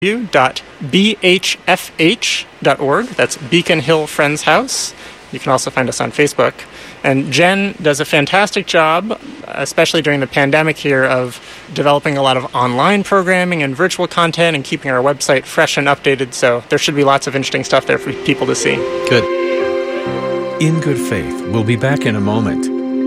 www.bhfh.org. That's Beacon Hill Friends House. You can also find us on Facebook. And Jen does a fantastic job, especially during the pandemic here, of developing a lot of online programming and virtual content and keeping our website fresh and updated. So there should be lots of interesting stuff there for people to see. Good. In Good Faith. We'll be back in a moment.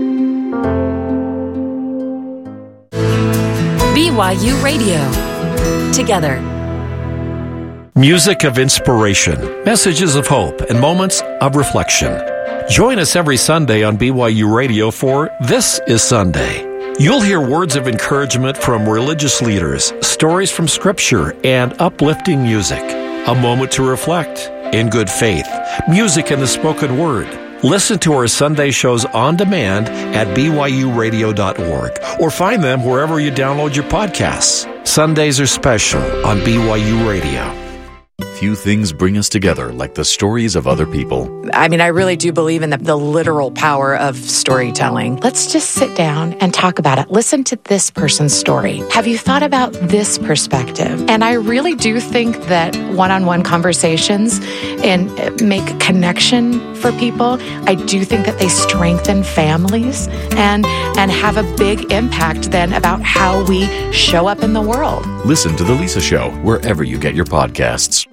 BYU Radio. Together. Music of inspiration, messages of hope, and moments of reflection. Join us every Sunday on BYU Radio for This is Sunday. You'll hear words of encouragement from religious leaders, stories from Scripture, and uplifting music. A moment to reflect in good faith, music and the spoken word. Listen to our Sunday shows on demand at byuradio.org or find them wherever you download your podcasts. Sundays are special on BYU Radio. Few things bring us together like the stories of other people. I mean, I really do believe in the literal power of storytelling. Let's just sit down and talk about it. Listen to this person's story. Have you thought about this perspective? And I really do think that one-on-one conversations and make connection for people. I do think that they strengthen families and have a big impact then about how we show up in the world. Listen to The Lisa Show wherever you get your podcasts.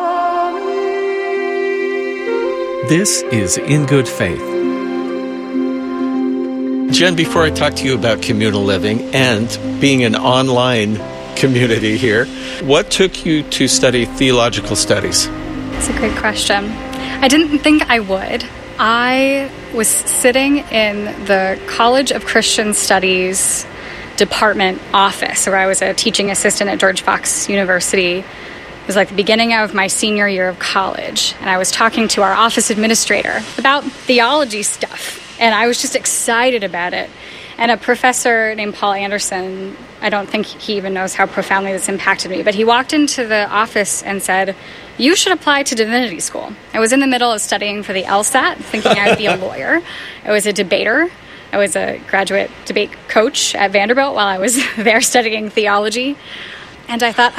This is In Good Faith. Jen, before I talk to you about communal living and being an online community here, what took you to study theological studies? That's a great question. I didn't think I would. I was sitting in the College of Christian Studies department office, where I was a teaching assistant at George Fox University. It was like the beginning of my senior year of college, and I was talking to our office administrator about theology stuff, and I was just excited about it. And a professor named Paul Anderson, I don't think he even knows how profoundly this impacted me, but he walked into the office and said, "You should apply to divinity school." I was in the middle of studying for the LSAT, thinking I would be a lawyer. I was a debater. I was a graduate debate coach at Vanderbilt while I was there studying theology. And I thought,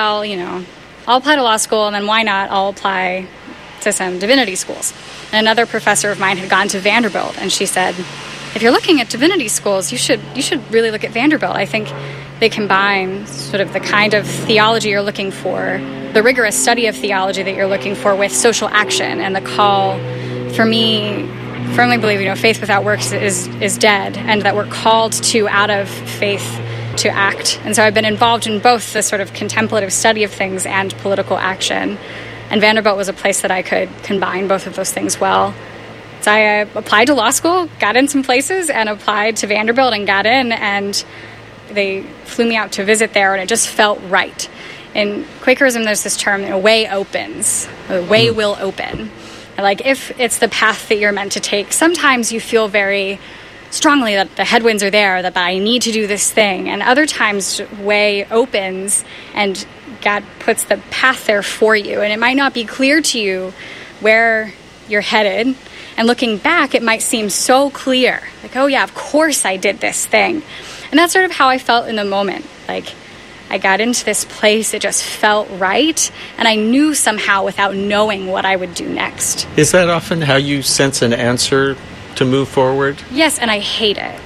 I'll apply to law school, and then why not? I'll apply to some divinity schools. And another professor of mine had gone to Vanderbilt, and she said, if you're looking at divinity schools, you should really look at Vanderbilt. I think they combine sort of the kind of theology you're looking for, the rigorous study of theology that you're looking for, with social action and the call. For me, firmly believe, faith without works is dead, and that we're called to, out of faith, to act. And so I've been involved in both the sort of contemplative study of things and political action. And Vanderbilt was a place that I could combine both of those things well. So I applied to law school, got in some places, and applied to Vanderbilt and got in, and they flew me out to visit there, and it just felt right. In Quakerism, there's this term, a way opens. The way will open. Like, if it's the path that you're meant to take, sometimes you feel very strongly that the headwinds are there, that I need to do this thing. And other times, way opens and God puts the path there for you. And it might not be clear to you where you're headed. And looking back, it might seem so clear. Like, oh yeah, of course I did this thing. And that's sort of how I felt in the moment. Like, I got into this place, it just felt right. And I knew somehow without knowing what I would do next. Is that often how you sense an answer to move forward? Yes, and I hate it.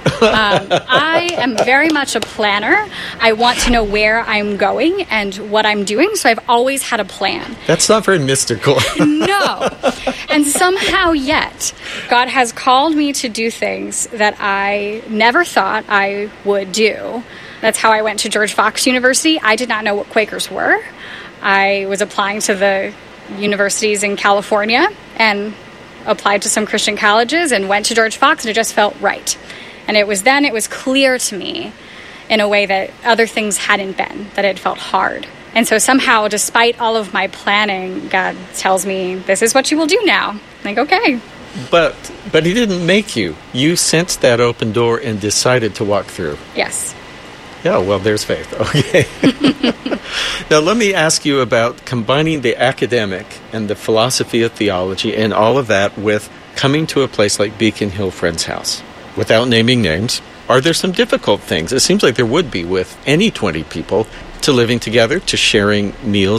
I am very much a planner. I want to know where I'm going and what I'm doing, so I've always had a plan. That's not very mystical. No. And somehow yet, God has called me to do things that I never thought I would do. That's how I went to George Fox University. I did not know what Quakers were. I was applying to the universities in California and applied to some Christian colleges and went to George Fox, and it just felt right. And it was clear to me in a way that other things hadn't been, that it felt hard. And so somehow, despite all of my planning, God tells me, this is what you will do now. I'm like, okay. But he didn't make you. You sensed that open door and decided to walk through. Yes. Yeah, well, there's faith. Okay. Now, let me ask you about combining the academic and the philosophy of theology and all of that with coming to a place like Beacon Hill Friends House. Without naming names, Are there some difficult things? It seems like there would be with any 20 people to living together, to sharing meals